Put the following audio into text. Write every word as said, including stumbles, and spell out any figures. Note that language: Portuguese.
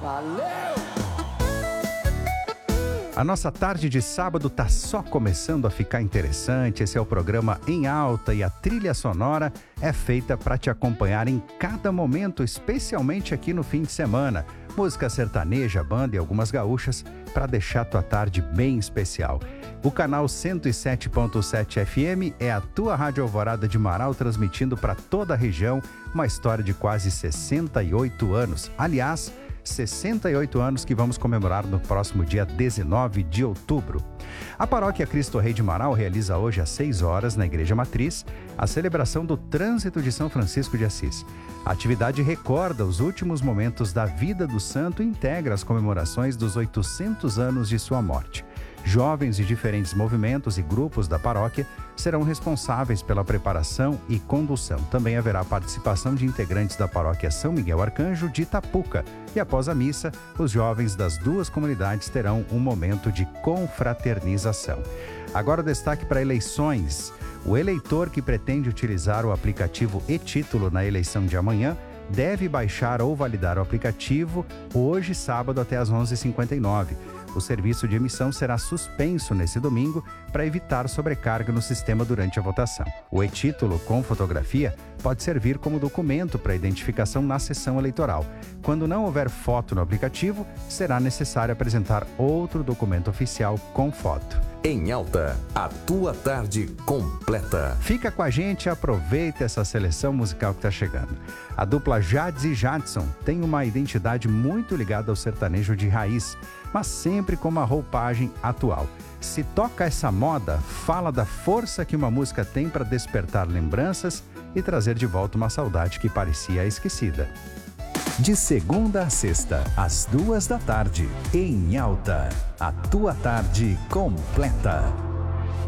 Valeu! A nossa tarde de sábado tá só começando a ficar interessante. Esse é o programa Em Alta e a trilha sonora é feita para te acompanhar em cada momento, especialmente aqui no fim de semana. Música sertaneja, banda e algumas gaúchas para deixar tua tarde bem especial. O canal cento e sete ponto sete F M é a tua Rádio Alvorada de Marau, transmitindo para toda a região uma história de quase sessenta e oito anos. Aliás, sessenta e oito anos que vamos comemorar no próximo dia dezenove de outubro. A Paróquia Cristo Rei de Marau realiza hoje às seis horas, na Igreja Matriz, a celebração do Trânsito de São Francisco de Assis. A atividade recorda os últimos momentos da vida do santo e integra as comemorações dos oitocentos anos de sua morte. Jovens de diferentes movimentos e grupos da paróquia serão responsáveis pela preparação e condução. Também haverá participação de integrantes da paróquia São Miguel Arcanjo de Itapuca. E após a missa, os jovens das duas comunidades terão um momento de confraternização. Agora o destaque para eleições. O eleitor que pretende utilizar o aplicativo e-Título na eleição de amanhã deve baixar ou validar o aplicativo hoje, sábado, até às onze e cinquenta e nove. O serviço de emissão será suspenso nesse domingo para evitar sobrecarga no sistema durante a votação. O e-Título com fotografia pode servir como documento para identificação na sessão eleitoral. Quando não houver foto no aplicativo, será necessário apresentar outro documento oficial com foto. Em Alta, a tua tarde completa. Fica com a gente e aproveita essa seleção musical que está chegando. A dupla Jades e Jadson tem uma identidade muito ligada ao sertanejo de raiz, mas sempre com uma roupagem atual. Se toca essa moda, fala da força que uma música tem para despertar lembranças e trazer de volta uma saudade que parecia esquecida. De segunda a sexta, às duas da tarde, em Alta, a tua tarde completa.